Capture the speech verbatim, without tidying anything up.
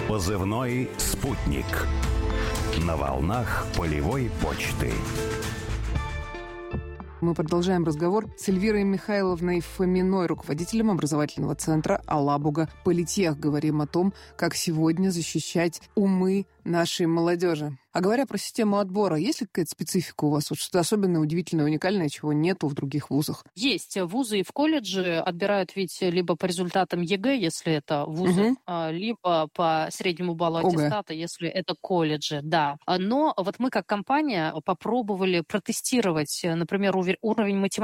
Позывной «Спутник». На волнах полевой почты. Мы продолжаем разговор с Эльвирой Михайловной Фоминой, руководителем образовательного центра «Алабуга Политех». Говорим о том, как сегодня защищать умы нашей молодежи. А говоря про систему отбора, есть ли какая-то специфика у вас? Вот что-то особенное, удивительное, уникальное, чего нету в других вузах? Есть. Вузы и в колледже отбирают ведь либо по результатам ЕГЭ, если это вузы, угу. либо по среднему баллу аттестата, если это колледжи. Да. Но вот мы как компания попробовали протестировать, например, уровень математики